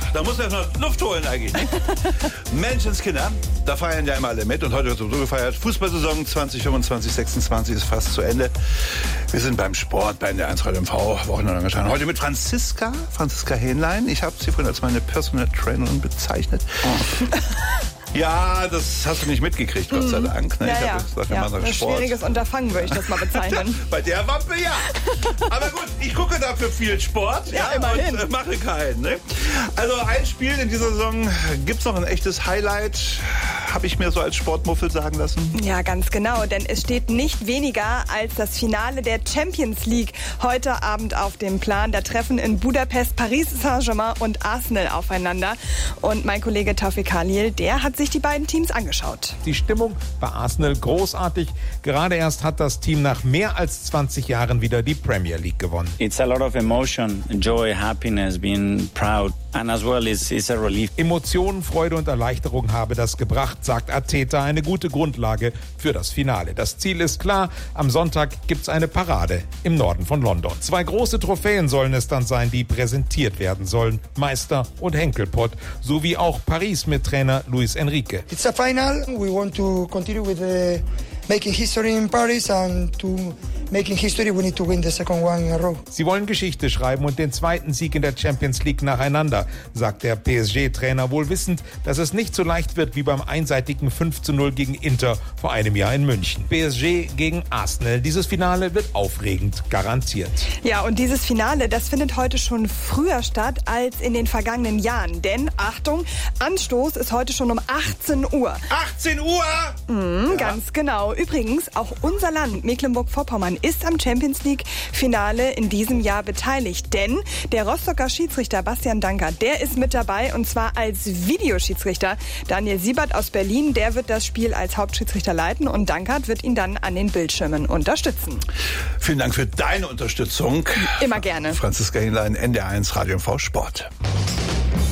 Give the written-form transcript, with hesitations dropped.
da muss man erst noch Luft holen eigentlich. Ne? Menschenskinder, da feiern ja immer alle mit und heute wird sowieso gefeiert. Fußballsaison 2025/26 ist fast zu Ende. Wir sind beim Sport, bei NDR 1 Radio MV, Wochenende angetan. Heute mit Franziska Hähnlein. Ich habe sie vorhin als meine Personal Trainerin bezeichnet. Oh. Ja, das hast du nicht mitgekriegt, Gott sei Dank. Ne? Ja, ich gesagt, ein schwieriges Unterfangen, würde ich das mal bezeichnen. Bei der Wampe ja. Aber gut, ich gucke dafür viel Sport immerhin. Und mache keinen. Ne? Also ein Spiel in dieser Saison, gibt es noch ein echtes Highlight, habe ich mir so als Sportmuffel sagen lassen. Ja, ganz genau, denn es steht nicht weniger als das Finale der Champions League heute Abend auf dem Plan. Da treffen in Budapest Paris Saint-Germain und Arsenal aufeinander. Und mein Kollege Taufik Khalil, der hat sich die beiden Teams angeschaut. Die Stimmung bei Arsenal großartig. Gerade erst hat das Team nach mehr als 20 Jahren wieder die Premier League gewonnen. It's a lot of emotion, joy, happiness, being proud. And as well, it's a relief. Emotionen, Freude und Erleichterung habe das gebracht, sagt Arteta. Eine gute Grundlage für das Finale. Das Ziel ist klar. Am Sonntag gibt's eine Parade im Norden von London. 2 große Trophäen sollen es dann sein, die präsentiert werden sollen. Meister und Henkelpott. Sowie auch Paris mit Trainer Luis Enrique. It's a final. We want to continue with the making history in Paris and to making history, we need to win the second one in a row. Sie wollen Geschichte schreiben und den zweiten Sieg in der Champions League nacheinander, sagt der PSG-Trainer, wohl wissend, dass es nicht so leicht wird wie beim einseitigen 5:0 gegen Inter vor einem Jahr in München. PSG gegen Arsenal. Dieses Finale wird aufregend, garantiert. Ja, und dieses Finale, das findet heute schon früher statt als in den vergangenen Jahren. Denn, Achtung, Anstoß ist heute schon um 18 Uhr. 18 Uhr? Ganz genau. Übrigens, auch unser Land, Mecklenburg-Vorpommern, ist am Champions-League-Finale in diesem Jahr beteiligt. Denn der Rostocker Schiedsrichter Bastian Dankert, der ist mit dabei und zwar als Videoschiedsrichter. Daniel Siebert aus Berlin, der wird das Spiel als Hauptschiedsrichter leiten und Dankert wird ihn dann an den Bildschirmen unterstützen. Vielen Dank für deine Unterstützung. Immer gerne. Franziska Hähnlein, NDR 1 Radio MV Sport.